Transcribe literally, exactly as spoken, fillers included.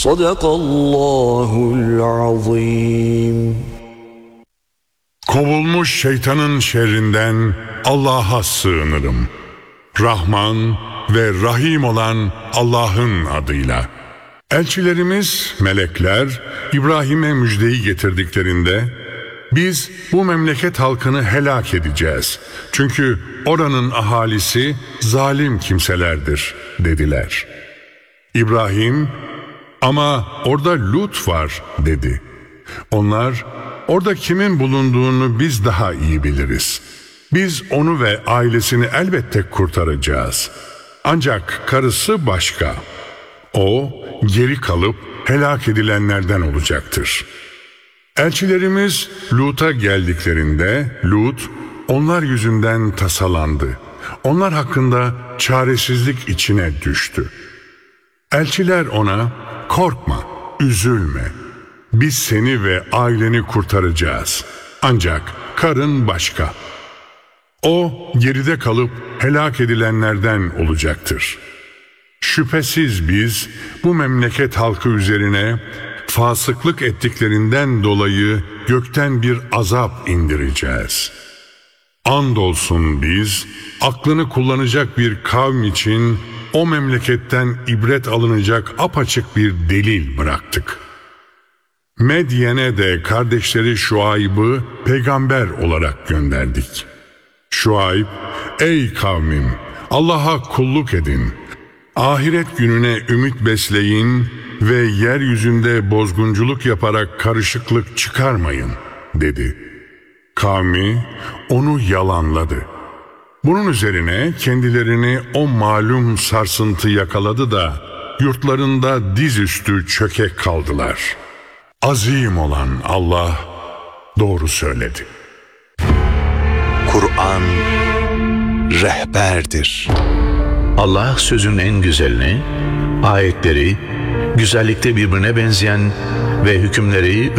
Sadakallahul azim. Kovulmuş şeytanın şerrinden Allah'a sığınırım. Rahman ve Rahim olan Allah'ın adıyla. Elçilerimiz, melekler, İbrahim'e müjdeyi getirdiklerinde, biz bu memleket halkını helak edeceğiz. Çünkü oranın ahalisi zalim kimselerdir, dediler. İbrahim, ama orada Lut var, dedi. Onlar, orada kimin bulunduğunu biz daha iyi biliriz. Biz onu ve ailesini elbette kurtaracağız. Ancak karısı başka. O, geri kalıp helak edilenlerden olacaktır. Elçilerimiz Lut'a geldiklerinde Lut onlar yüzünden tasalandı. Onlar hakkında çaresizlik içine düştü. Elçiler ona, korkma, üzülme. Biz seni ve aileni kurtaracağız. Ancak karın başka. O geride kalıp helak edilenlerden olacaktır. Şüphesiz biz bu memleket halkı üzerine fasıklık ettiklerinden dolayı gökten bir azap indireceğiz. Andolsun biz aklını kullanacak bir kavm için o memleketten ibret alınacak apaçık bir delil bıraktık. Medyen'e de kardeşleri Şuayb'ı peygamber olarak gönderdik. Şuayb, ey kavmim, Allah'a kulluk edin, ahiret gününe ümit besleyin ve yeryüzünde bozgunculuk yaparak karışıklık çıkarmayın, dedi. Kavmi onu yalanladı. Bunun üzerine kendilerini o malum sarsıntı yakaladı da yurtlarında dizüstü çökek kaldılar. Azim olan Allah doğru söyledi. Kur'an rehberdir. Allah sözün en güzelini, ayetleri, güzellikte birbirine benzeyen ve hükümleri